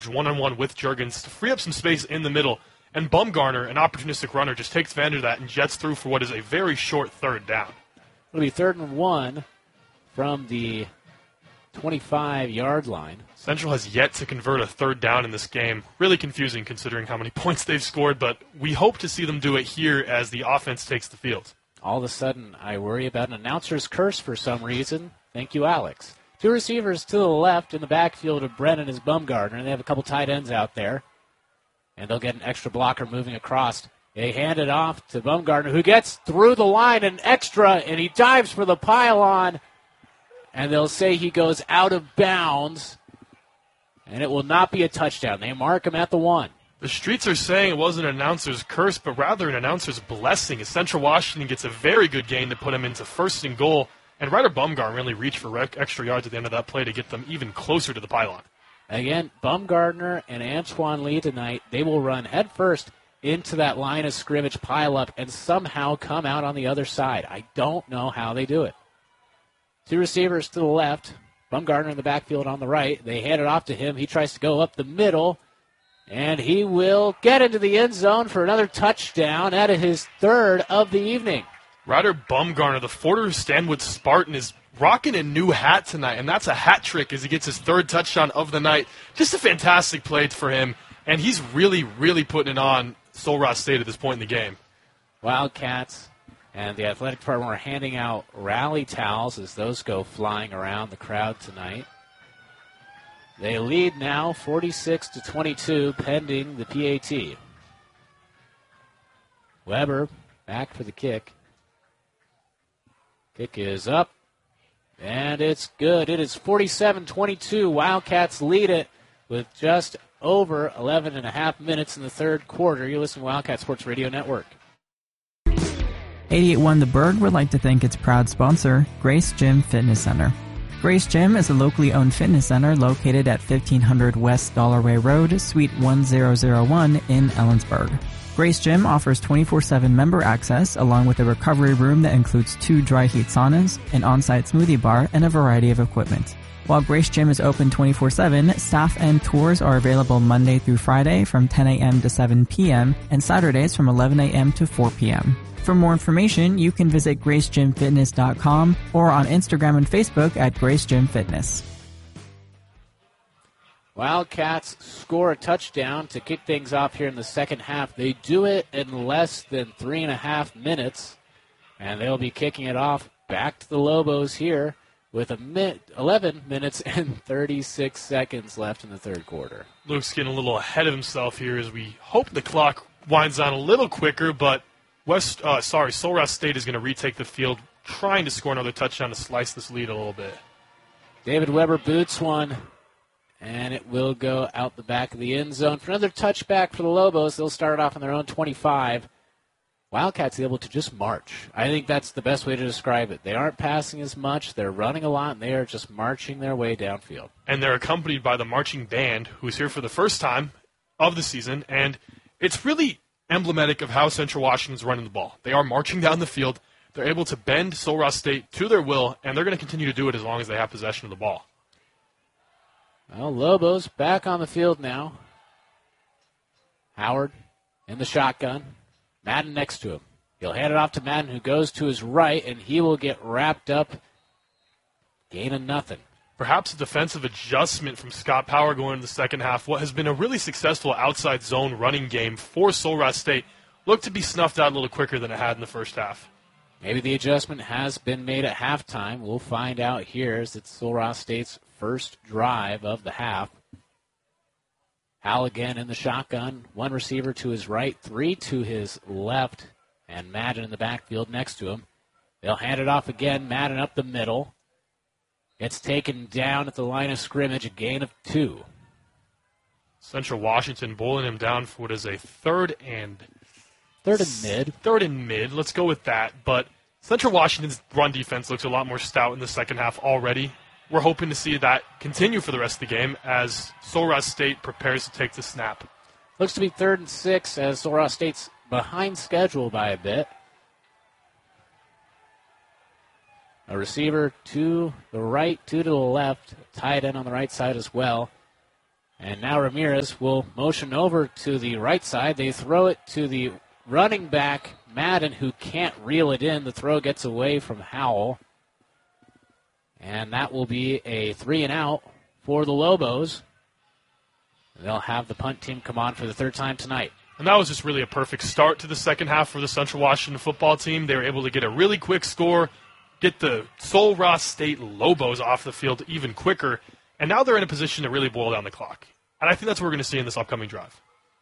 one-on-one with Juergens to free up some space in the middle. And Bumgarner, an opportunistic runner, just takes advantage of that and jets through for what is a very short third down. It'll be 3rd and 1 from the 25-yard line. Central has yet to convert a third down in this game. Really confusing considering how many points they've scored, but we hope to see them do it here as the offense takes the field. All of a sudden, I worry about an announcer's curse for some reason. Thank you, Alex. 2 receivers to the left in the backfield of Brennan is Bumgarner, and they have a couple tight ends out there. And they'll get an extra blocker moving across. They hand it off to Bumgarner, who gets through the line an extra, and he dives for the pylon. And they'll say he goes out of bounds, and it will not be a touchdown. They mark him at the 1. The streets are saying it wasn't an announcer's curse, but rather an announcer's blessing, as Central Washington gets a very good gain to put him into 1st and goal. And Ryder Bumgarner really reached for extra yards at the end of that play to get them even closer to the pylon. Again, Bumgarner and Antoine Lee tonight, they will run headfirst into that line of scrimmage pileup and somehow come out on the other side. I don't know how they do it. 2 receivers to the left. Bumgarner in the backfield on the right. They hand it off to him. He tries to go up the middle, and he will get into the end zone for another touchdown. That is his 3rd of the evening. Ryder Bumgarner, the Fort Stanwood Spartan, is rocking a new hat tonight, and that's a hat trick as he gets his 3rd touchdown of the night. Just a fantastic play for him, and he's really, really putting it on Sul Ross State at this point in the game. Wildcats and the athletic department are handing out rally towels as those go flying around the crowd tonight. They lead now 46-22 pending the PAT. Weber back for the kick. Kick is up, and it's good. It is 47-22. Wildcats lead it with just over 11 and a half minutes in the 3rd quarter. You're listening to Wildcat Sports Radio Network. 88.1 The Bird would like to thank its proud sponsor, Grace Gym Fitness Center. Grace Gym is a locally owned fitness center located at 1500 West Dollarway Road, Suite 1001 in Ellensburg. Grace Gym offers 24/7 member access along with a recovery room that includes 2 dry heat saunas, an on-site smoothie bar, and a variety of equipment. While Grace Gym is open 24/7, staff and tours are available Monday through Friday from 10 a.m. to 7 p.m. and Saturdays from 11 a.m. to 4 p.m. For more information, you can visit gracegymfitness.com or on Instagram and Facebook at Grace Gym Fitness. Wildcats score a touchdown to kick things off here in the second half. They do it in less than 3.5 minutes, and they'll be kicking it off back to the Lobos here with 11 minutes and 36 seconds left in the 3rd quarter. Luke's getting a little ahead of himself here as we hope the clock winds down a little quicker, but Sul Ross State is going to retake the field, trying to score another touchdown to slice this lead a little bit. David Weber boots one, and it will go out the back of the end zone. For another touchback for the Lobos, they'll start off on their own 25. Wildcats able to just march. I think that's the best way to describe it. They aren't passing as much. They're running a lot, and they are just marching their way downfield. And they're accompanied by the marching band, who's here for the first time of the season, and it's really emblematic of how Central Washington's running the ball. They are marching down the field. They're able to bend Sul Ross State to their will, and they're going to continue to do it as long as they have possession of the ball. Well, Lobos back on the field now. Howard in the shotgun. Madden next to him. He'll hand it off to Madden, who goes to his right, and he will get wrapped up. Gain of nothing. Perhaps a defensive adjustment from Scott Power going into the second half. What has been a really successful outside zone running game for Sul Ross State looked to be snuffed out a little quicker than it had in the first half. Maybe the adjustment has been made at halftime. We'll find out here as it's Sul Ross State's first drive of the half. Howell again in the shotgun. One receiver to his right, 3 to his left, and Madden in the backfield next to him. They'll hand it off again. Madden up the middle. It's taken down at the line of scrimmage, a gain of 2. Central Washington bowling him down for what is a third and mid. Third and mid. Let's go with that. But Central Washington's run defense looks a lot more stout in the second half already. We're hoping to see that continue for the rest of the game as Sul Ross State prepares to take the snap. Looks to be 3rd and 6 as Sul Ross State's behind schedule by a bit. A receiver to the right, 2 to the left, tight end on the right side as well. And now Ramirez will motion over to the right side. They throw it to the running back, Madden, who can't reel it in. The throw gets away from Howell. And that will be a 3-and-out for the Lobos. They'll have the punt team come on for the third time tonight. And that was just really a perfect start to the second half for the Central Washington football team. They were able to get a really quick score, get the Sul Ross State Lobos off the field even quicker, and now they're in a position to really boil down the clock. And I think that's what we're going to see in this upcoming drive.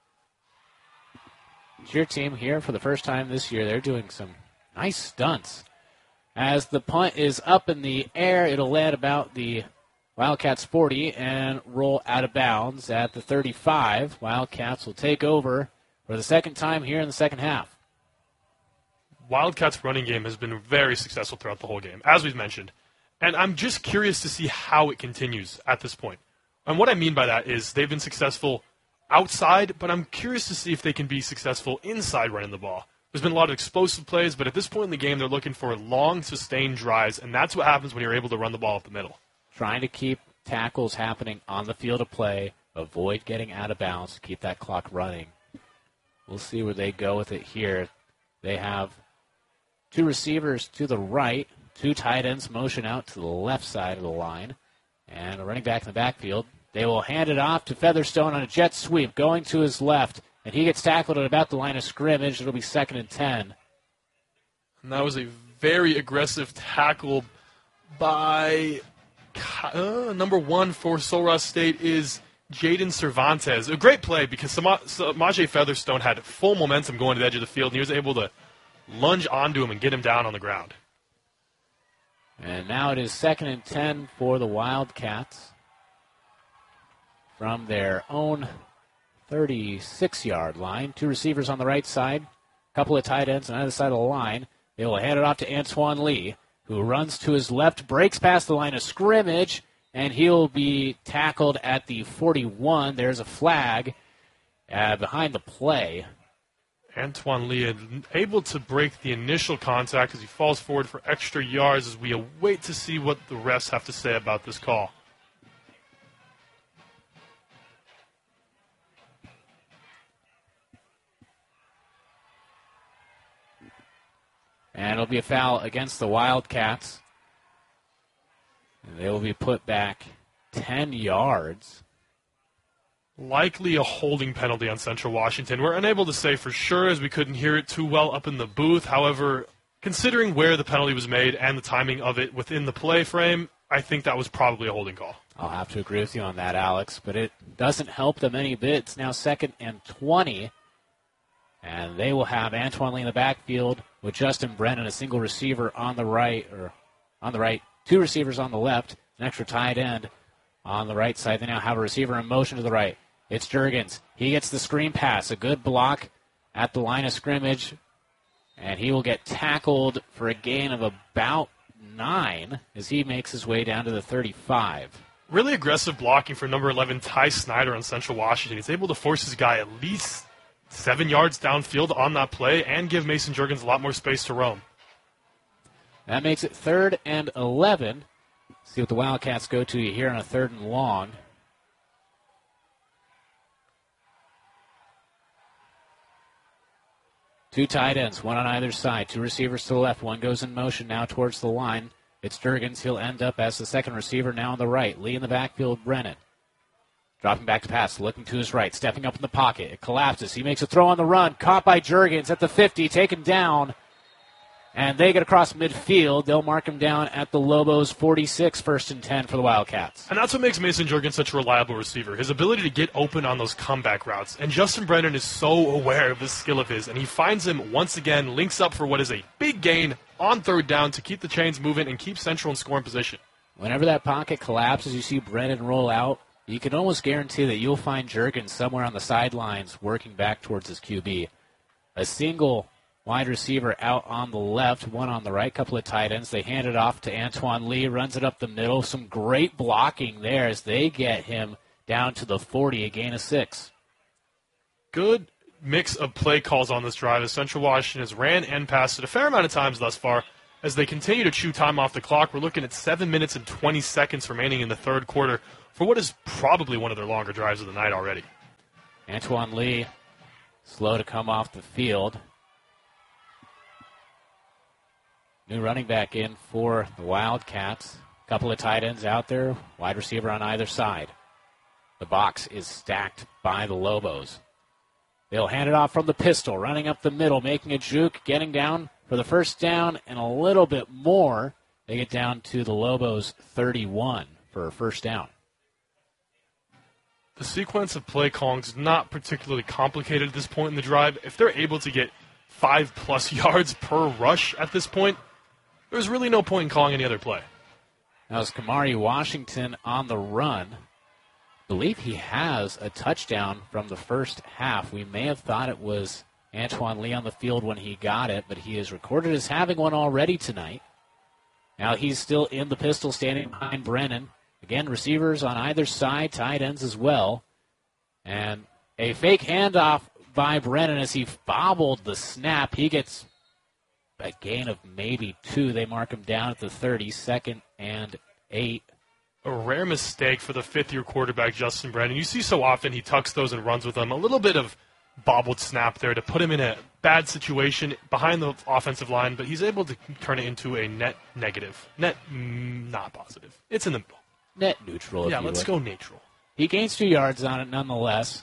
It's your team here for the first time this year. They're doing some nice stunts. As the punt is up in the air, it'll land about the Wildcats 40 and roll out of bounds at the 35. Wildcats will take over for the second time here in the second half. Wildcats' running game has been very successful throughout the whole game, as we've mentioned. And I'm just curious to see how it continues at this point. And what I mean by that is they've been successful outside, but I'm curious to see if they can be successful inside running the ball. There's been a lot of explosive plays, but at this point in the game, they're looking for long, sustained drives, and that's what happens when you're able to run the ball up the middle. Trying to keep tackles happening on the field of play, avoid getting out of bounds, keep that clock running. We'll see where they go with it here. They have two receivers to the right, two tight ends motion out to the left side of the line, and a running back in the backfield. They will hand it off to Featherstone on a jet sweep, going to his left, and he gets tackled at about the line of scrimmage. It'll be 2nd and 10. And that was a very aggressive tackle by number 1 for Sul Ross State is Jaden Cervantes. A great play because Samaje Featherstone had full momentum going to the edge of the field, and he was able to lunge onto him and get him down on the ground. And now it is 2nd and 10 for the Wildcats from their own 36-yard line. Two receivers on the right side, a couple of tight ends on the other side of the line. They will hand it off to Antoine Lee, who runs to his left, breaks past the line of scrimmage, and he'll be tackled at the 41. There's a flag behind the play. Antoine Lee able to break the initial contact as he falls forward for extra yards as we await to see what the refs have to say about this call. And it'll be a foul against the Wildcats. They will be put back 10 yards. Likely a holding penalty on Central Washington. We're unable to say for sure as we couldn't hear it too well up in the booth. However, considering where the penalty was made and the timing of it within the play frame, I think that was probably a holding call. I'll have to agree with you on that, Alex, but it doesn't help them any bit. It's now 2nd and 20, and they will have Antoine Lee in the backfield with Justin Brennan, a single receiver on the right, two receivers on the left, an extra tight end on the right side. They now have a receiver in motion to the right. It's Juergens. He gets the screen pass, a good block at the line of scrimmage, and he will get tackled for a gain of about 9 as he makes his way down to the 35. Really aggressive blocking for number 11, Ty Snyder on Central Washington. He's able to force his guy at least 7 yards downfield on that play and give Mason Juergens a lot more space to roam. That makes it 3rd and 11. See what the Wildcats go to here on a 3rd and long. Two tight ends, one on either side. Two receivers to the left. One goes in motion now towards the line. It's Juergens. He'll end up as the second receiver now on the right. Lee in the backfield, Brennan. Dropping back to pass, looking to his right, stepping up in the pocket. It collapses. He makes a throw on the run. Caught by Juergens at the 50, taken down. And they get across midfield. They'll mark him down at the Lobos 46, 1st and 10 for the Wildcats. And that's what makes Mason Juergens such a reliable receiver, his ability to get open on those comeback routes. And Justin Brennan is so aware of this skill of his, and he finds him once again, links up for what is a big gain on 3rd down to keep the chains moving and keep Central in scoring position. Whenever that pocket collapses, you see Brennan roll out, you can almost guarantee that you'll find Juergens somewhere on the sidelines working back towards his QB. A single wide receiver out on the left, one on the right, couple of tight ends. They hand it off to Antoine Lee, runs it up the middle. Some great blocking there as they get him down to the 40, a gain of 6. Good mix of play calls on this drive as Central Washington has ran and passed it a fair amount of times thus far. As they continue to chew time off the clock, we're looking at 7 minutes and 20 seconds remaining in the 3rd quarter for what is probably one of their longer drives of the night already. Antoine Lee, slow to come off the field. New running back in for the Wildcats. A couple of tight ends out there, wide receiver on either side. The box is stacked by the Lobos. They'll hand it off from the pistol, running up the middle, making a juke, getting down for the first down and a little bit more. They get down to the Lobos 31 for a first down. The sequence of play calling is not particularly complicated at this point in the drive. If they're able to get 5+ yards per rush at this point, there's really no point in calling any other play. Now it's Kamari Washington on the run. I believe he has a touchdown from the first half. We may have thought it was Antoine Lee on the field when he got it, but he is recorded as having one already tonight. Now he's still in the pistol, standing behind Brennan. Again, receivers on either side, tight ends as well. And a fake handoff by Brennan as he bobbled the snap. He gets a gain of maybe 2. They mark him down at the 30, 2nd and 8. A rare mistake for the fifth-year quarterback, Justin Brennan. You see so often he tucks those and runs with them. A little bit of bobbled snap there to put him in a bad situation behind the offensive line, but he's able to turn it into a net negative. Net not positive. It's in the middle. Net neutral. Yeah, let's go neutral. He gains 2 yards on it nonetheless.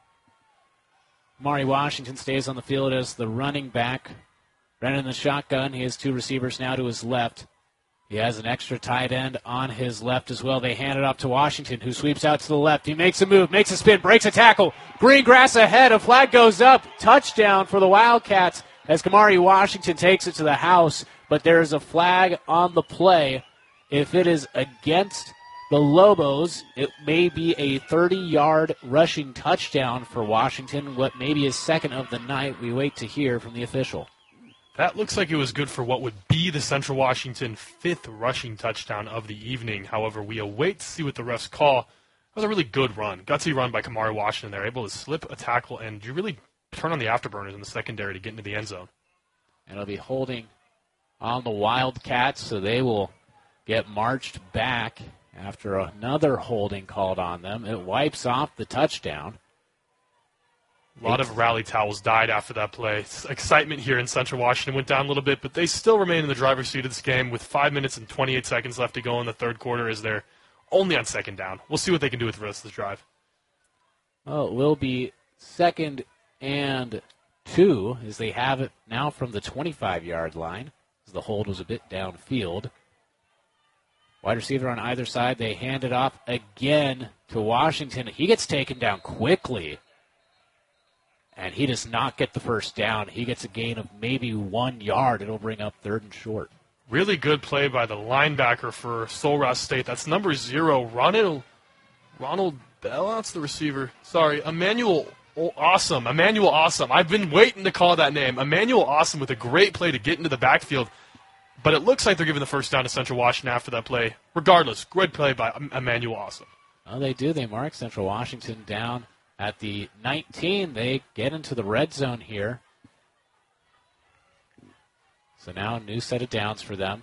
Kamari Washington stays on the field as the running back. Brennan in the shotgun. He has 2 receivers now to his left. He has an extra tight end on his left as well. They hand it off to Washington, who sweeps out to the left. He makes a move, makes a spin, breaks a tackle. Green grass ahead. A flag goes up. Touchdown for the Wildcats as Kamari Washington takes it to the house. But there is a flag on the play. If it is against the Lobos, it may be a 30-yard rushing touchdown for Washington, what may be his second of the night. We wait to hear from the official. That looks like it was good for what would be the Central Washington 5th rushing touchdown of the evening. However, we await to see what the refs call. That was a really good run. Gutsy run by Kamari Washington. They're able to slip a tackle and you really turn on the afterburners in the secondary to get into the end zone. And it'll be holding on the Wildcats, so they will get marched back after another holding called on them. It wipes off the touchdown. A lot of rally towels died after that play. Excitement here in Central Washington went down a little bit, but they still remain in the driver's seat of this game with 5 minutes and 28 seconds left to go in the third quarter as they're only on second down. We'll see what they can do with the rest of the drive. Well, it will be 2nd and 2 as they have it now from the 25-yard line as the hold was a bit downfield. Wide receiver on either side. They hand it off again to Washington. He gets taken down quickly. And he does not get the first down. He gets a gain of maybe 1 yard. It'll bring up 3rd and short. Really good play by the linebacker for Sul Ross State. That's number 0, Ronald Bell. That's the receiver. Sorry, Emmanuel Awesome. Emmanuel Awesome. I've been waiting to call that name. Emmanuel Awesome with a great play to get into the backfield. But it looks like they're giving the first down to Central Washington after that play. Regardless, good play by Emmanuel Awesome. Well, they do. They mark Central Washington down at the 19. They get into the red zone here. So now a new set of downs for them.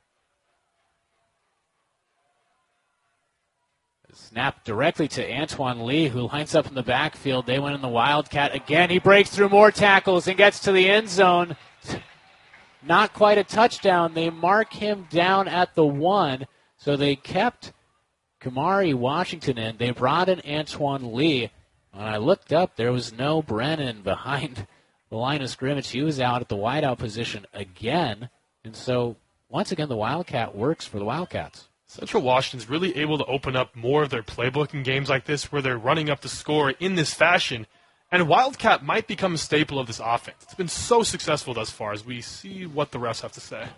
Snap directly to Antoine Lee, who lines up in the backfield. They went in the Wildcat again. He breaks through more tackles and gets to the end zone. Not quite a touchdown. They mark him down at the 1. So they kept Kamari Washington in. They brought in Antoine Lee. When I looked up, there was no Brennan behind the line of scrimmage. He was out at the wideout position again. And so, once again, the Wildcat works for the Wildcats. Central Washington's really able to open up more of their playbook in games like this where they're running up the score in this fashion. And Wildcat might become a staple of this offense. It's been so successful thus far as we see what the refs have to say.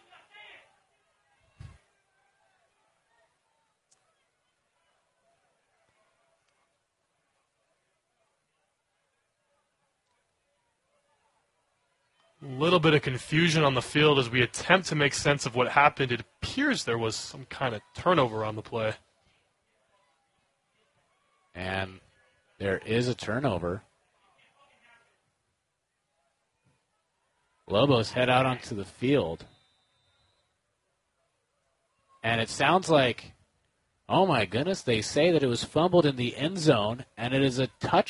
A little bit of confusion on the field as we attempt to make sense of what happened. It appears there was some kind of turnover on the play. And there is a turnover. Lobos head out onto the field. And it sounds like Oh, my goodness. They say that it was fumbled in the end zone, and it is a touchdown.